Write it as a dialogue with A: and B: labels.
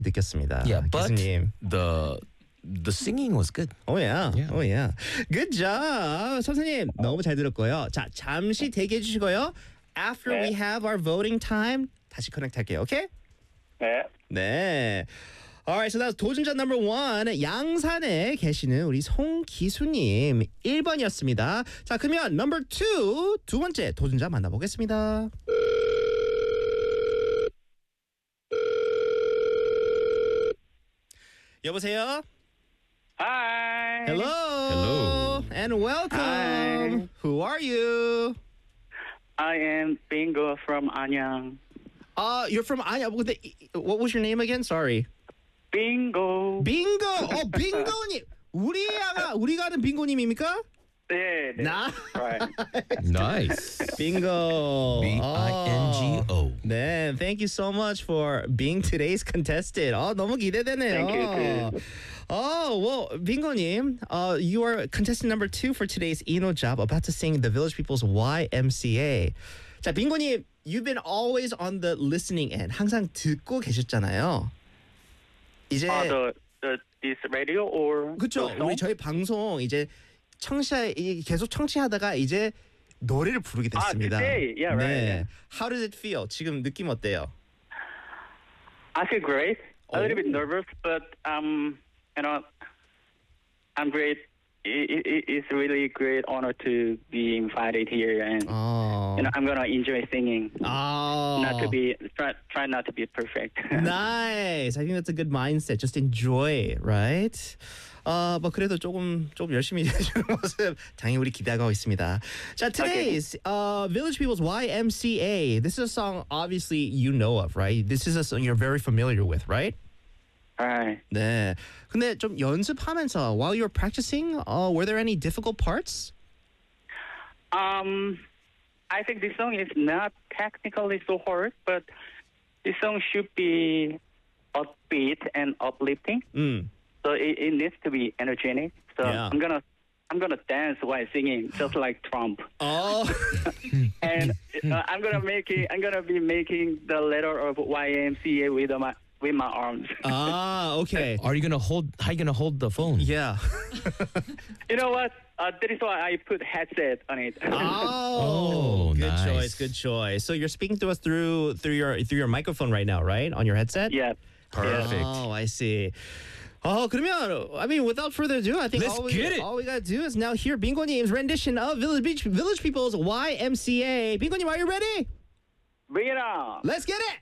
A: 느꼈습니다.
B: Yeah, but
A: 교수님.
B: the singing was good.
A: Oh yeah.
B: Yeah.
A: Oh yeah. Good job. 선생님 너무 잘 들었고요. 자, 잠시 대기해 주시고요. After
C: 네.
A: we have our voting time 다시 커넥트 할게요. 오케이?
C: 네.
A: 네. Alright, so that's 도전자 number 1. 양산에 계시는 우리 송기수님 1번이었습니다. 자, 그러면 number 2, 두 번째 도전자 만나보겠습니다. 여보세요?
C: Hi.
A: Hello.
B: Hello.
A: And welcome.
C: Hi.
A: Who are you?
C: I am Bingo from Anyang.
A: You're from Anya. What was your name again? Sorry.
C: Bingo.
A: 빙고. 빙고님. 우리가 아는 빙고님입니까?
C: 네. 네.
A: 나.
C: Right.
B: Nice.
A: 빙고.
B: B-I-N-G-O.
A: 네, thank you so much for being today's contestant. 너무 기대되네요.
C: Thank you, too.
A: Well, 빙고님, you are contestant number 2 for today's Eno job, about to sing the Village People's YMCA. 자, 빙고님, you've been always on the listening end. 항상 듣고 계셨잖아요. 이제
C: This radio or
A: 그렇죠.
C: the song?
A: 우리 저희 방송 이제 계속 청취하다가 이제 노래를 부르게 됐습니다.
C: today. Yeah, right.
A: 네. How does it feel? 지금 느낌 어때요?
C: I feel great. A little bit
A: Oh.
C: nervous, but I'm great. It's really great honor to be invited here, and I'm gonna enjoy singing. Try not to be perfect.
A: Nice. I think that's a good mindset. Just enjoy, right? 뭐 그래도 조금 열심히 해주는 모습 당연히 우리 기대하고 있습니다. 자, today's Village People's YMCA. This is a song obviously you know of, right? This is a song you're very familiar with, right?
C: Alright.
A: 네. 근데 좀 연습하면서 while you were practicing, were there any difficult parts?
C: I think this song is not technically so hard, but this song should be upbeat and uplifting. So it needs to be energetic. So
A: Yeah.
C: I'm gonna dance while singing, just like Trump. And I'm gonna be making the letter of YMCA with my arms.
A: Okay.
B: How are you gonna hold the phone?
A: Yeah.
C: You know what? That is why I put headset on it.
B: Oh,
A: good
B: nice.
A: choice, good choice. So you're speaking to us through your microphone right now, right? On your headset?
C: Yeah.
B: Perfect.
A: Oh, I see. 그러면, I mean, without further ado, I think
B: Let's get it.
A: all we gotta do is now hear 빙고님's rendition of Village People's YMCA. 빙고님, are you ready?
C: Bring it on.
A: Let's get it!